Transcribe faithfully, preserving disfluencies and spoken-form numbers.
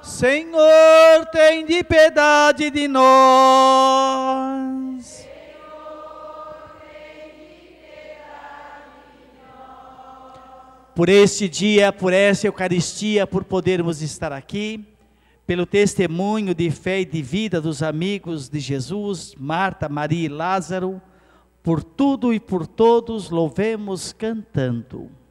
Senhor, tem de piedade de nós. Senhor, tem de piedade de nós. Por este dia, por essa Eucaristia, por podermos estar aqui, pelo testemunho de fé e de vida dos amigos de Jesus, Marta, Maria e Lázaro, por tudo e por todos, louvemos cantando.